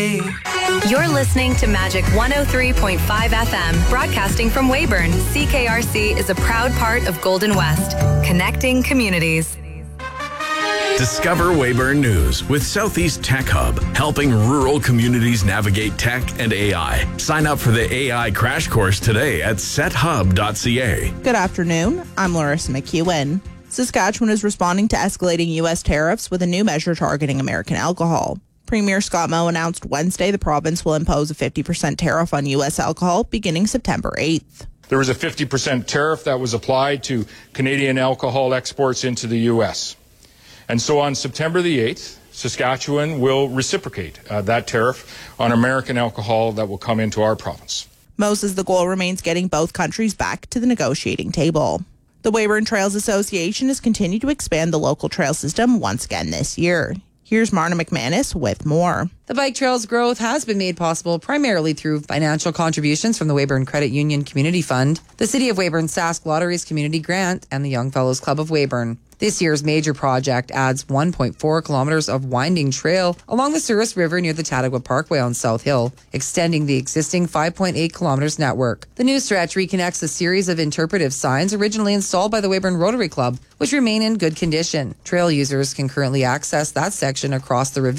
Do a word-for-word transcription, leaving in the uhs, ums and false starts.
You're listening to Magic one oh three point five F M, broadcasting from Weyburn. C K R C is a proud part of Golden West, connecting communities. Discover Weyburn News with Southeast Tech Hub, helping rural communities navigate tech and A I. Sign up for the A I crash course today at set hub dot c a. Good afternoon. I'm Larissa McEwen. Saskatchewan is responding to escalating U S tariffs with a new measure targeting American alcohol. Premier Scott Moe announced Wednesday the province will impose a fifty percent tariff on U S alcohol beginning September eighth. There was a fifty percent tariff that was applied to Canadian alcohol exports into the U S. And so on September the eighth, Saskatchewan will reciprocate uh, that tariff on American alcohol that will come into our province. Moe says the goal remains getting both countries back to the negotiating table. The Weyburn Trails Association has continued to expand the local trail system once again this year. Here's Marna McManus with more. The bike trail's growth has been made possible primarily through financial contributions from the Weyburn Credit Union Community Fund, the City of Weyburn Sask Lotteries Community Grant, and the Young Fellows Club of Weyburn. This year's major project adds one point four kilometres of winding trail along the Souris River near the Tattagua Parkway on South Hill, extending the existing five point eight kilometres network. The new stretch reconnects a series of interpretive signs originally installed by the Weyburn Rotary Club, which remain in good condition. Trail users can currently access that section across the ravine